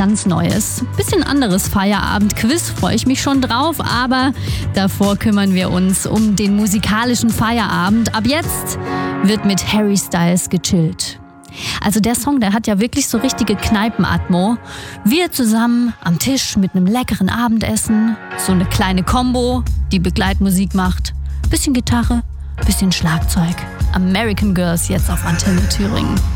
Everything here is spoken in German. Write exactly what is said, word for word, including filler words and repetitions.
ganz Neues. Bisschen anderes Feierabend-Quiz, freue ich mich schon drauf, aber davor kümmern wir uns um den musikalischen Feierabend. Ab jetzt wird mit Harry Styles gechillt. Also der Song, der hat ja wirklich so richtige Kneipenatmo. Wir zusammen am Tisch mit einem leckeren Abendessen, so eine kleine Combo, die Begleitmusik macht. Bisschen Gitarre, bisschen Schlagzeug. American Girls jetzt auf Antenne Thüringen.